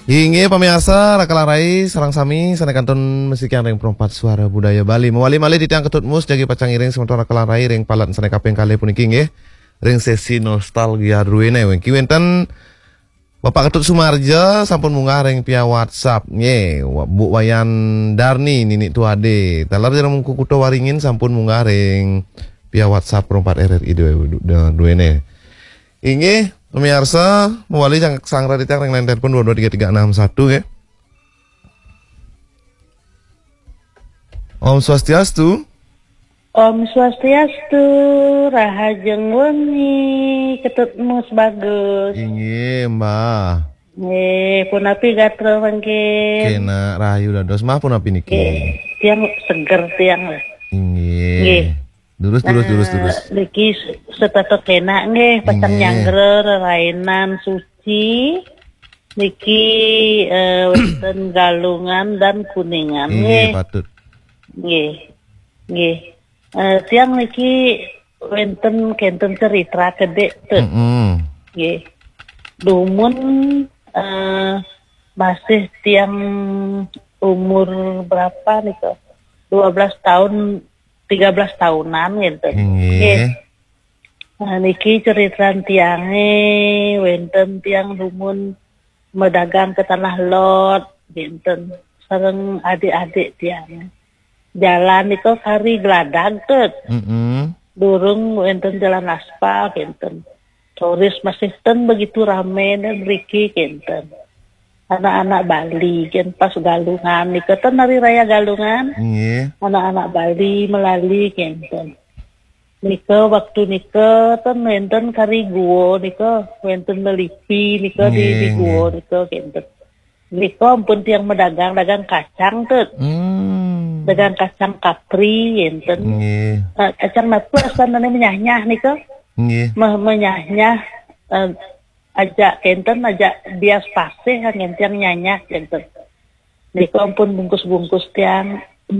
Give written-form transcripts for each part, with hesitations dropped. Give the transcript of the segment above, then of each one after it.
Inge pemirsa rakalarai sarang sami sana kanton musik yang ring perempat suara budaya Bali mewali-mali di tiang ketut mus jagi pacang iring sementara rakalarai ring palat sana kapeng kali puniki nggih ring sesi nostalgia ruene wengki wenten Bapak Ketut Sumarja sampun munggah ring via WhatsApp nggih Bu Wayan Darni nini tuade talar jarang mungku kuto waringin sampun munggah ring via WhatsApp perempat RRI duene inge pemirsa, mewali sang raditang ring lain telepon 223361 ya. Om Swastiastu. Om Swastiastu, rahajeng wengi, ketutmu sebagus. Inge mbah. Punapi gatra mangke. Kena rahayu dados mah punapi niki. Tiang seger tiang lah. Inge. Durus. Niki setato kena nggih pasang nyangger rainan suci. Niki wonten Galungan dan Kuningan nggih. Patut. Nggih. Tiang niki wonten kenten cerita kedek teh. Nggih. Dumun masih tiang umur berapa nih 12 tahun 13 tahunan gitu. Nah, niki cerita tiange wenten tiang dumun medagang ke tanah lot wenten sareng adik-adik tiang. Jalan niku kari gladag teh. Durung wenten jalan aspal wenten. Turis masih ten begitu rame dan riki wenten. Anak-anak Bali kan pas Galungan niku ten hari raya Galungan. Anak-anak Bali melalui kenten. Niku waktu niku ten wenten kari guo niku wenten melipi niku di guo niku kenten. Niku ampun tiang medagang kacang tuh. Dagang kacang kapri kenten. Kacang napa asalnya menyah-nyah niku. Menyah-nyah ajak kenten ajak bias pasih kan tiang nyanyah kenten. Niku ampun bungkus-bungkus tiang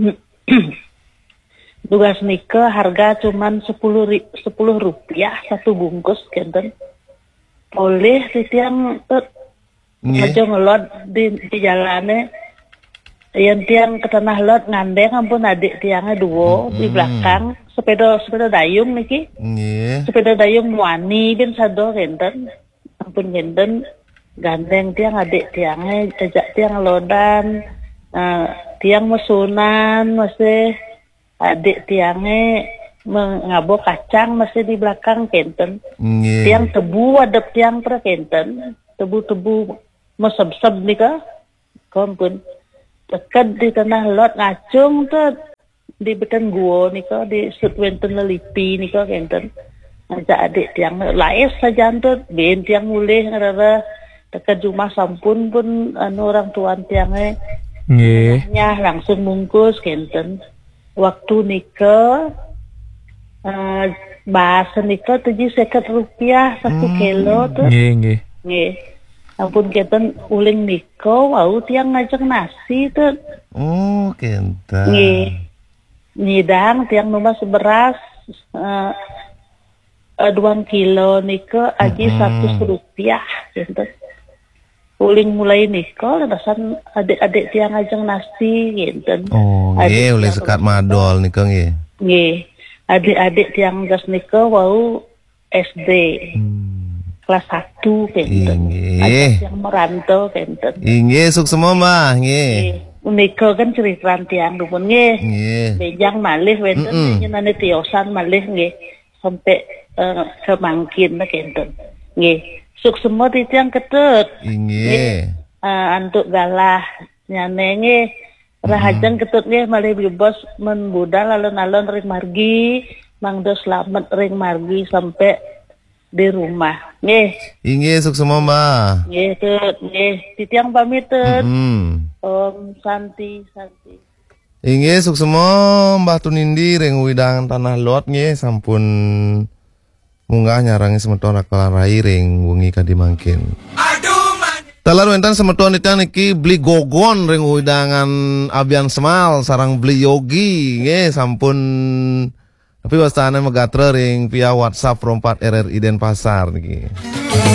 tugas nike harga cuman 10 rupiah satu bungkus kenten. Boleh di tiang aja ngelot di jalannya yang tiang ke tanah lot ngandeng ampun adik tiangnya duo di belakang sepeda dayung niki. Sepeda dayung muani bin sado kenten. Ampun genten gandeng tiang adik tiangnya ajak tiang lodan tiang mesunan masih adik tiangnya mengabo kacang masih di belakang kenten tiang tebu adep tiang per kenten tebu meseb-seb nika kompun dekat di tanah lot ngacung tuh di beten guo nika di sutwenten lelipi nika kenten ajak adik tiang laes saja tuh ben tiang mulih ngarara dekat rumah sampun pun orang tuan tiangnya langsung bungkus kenten waktu nikah bahasa nikah 750 rupiah 1 kilo tuh ampun kenten uling nikah wau tiang ngajak nasi tuh kenten nyidang tiang numah seberas 2 kilo nika aji 100 rupiah gitu. Uling mulai nika letasan adik-adik tiang ajeng nasi gitu. Oleh sekat madol nika nggih. Nggih. Adik-adik tiang gas nika wau SD. Kelas 1 gitu. Adik yang merantau gitu. Nggih, suk semua Mbah, nggih. Nika kan cerita tiang dukun nggih. Bejang malih wenten nyenane tiosan malih nggih sampai kemangkin kenten. Nggih. Suk semua titiang ketut. Nggih. Antuk galah nyane nggih. Rahajeng ketut nggih malih bebas men budal alon-alon ring margi, mangdo slamet ring margi sampai di rumah. Nggih. Nggih suk semua Mbah. Nggih tut nggih. Titiang pamit tut. Om Santi. Inggih suk semua Mbah Tunindi ring widang tanah lot nggih sampun munggah nyarangi semeton rakalarai ring wengi kadi mangkin. Talar wentan semeton niki beli gogon ring widangan Abian Semal sarang beli yogi nggih sampun tapi wastane megatre ring via WhatsApp 4 RRI Denpasar niki.